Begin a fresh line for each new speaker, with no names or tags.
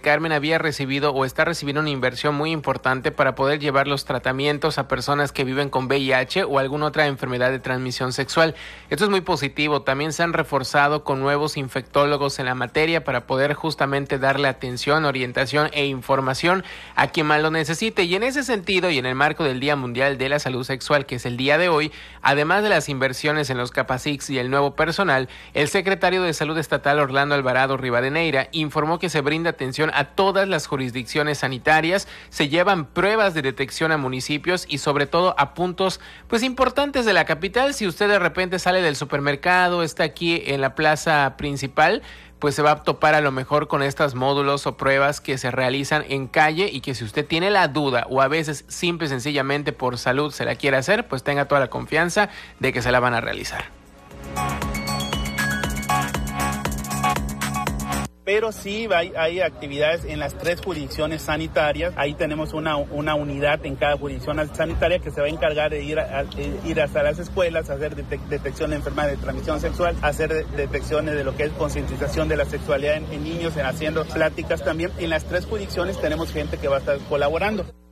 Carmen había recibido o está recibiendo una inversión muy importante para poder llevar los tratamientos a personas que viven con VIH o alguna otra enfermedad de transmisión sexual. Esto es muy positivo. También se han reforzado con nuevos infectólogos en la materia para poder justamente darle atención, orientación e información a quien más lo necesite. Y en ese sentido, y en el marco del Día Mundial de la Salud Sexual, que es el día de hoy, además de las inversiones en los Capacix y el nuevo personal, el secretario de Salud Estatal Orlando Alvarado Rivadeneira informó que se brinda atención a todas las jurisdicciones sanitarias, se llevan pruebas de detección a municipios y sobre todo a puntos pues importantes de la capital. Si usted de repente sale del supermercado, está aquí en la plaza principal, pues se va a topar a lo mejor con estos módulos o pruebas que se realizan en calle y que si usted tiene la duda o a veces simple y sencillamente por salud se la quiere hacer, pues tenga toda la confianza de que se la van a realizar.
Pero sí hay actividades en las 3 jurisdicciones sanitarias. Ahí tenemos una unidad en cada jurisdicción sanitaria que se va a encargar de ir hasta las escuelas, hacer detección de enfermedades de transmisión sexual, hacer detecciones de lo que es concientización de la sexualidad en niños, haciendo pláticas también. En las 3 jurisdicciones tenemos gente que va a estar colaborando.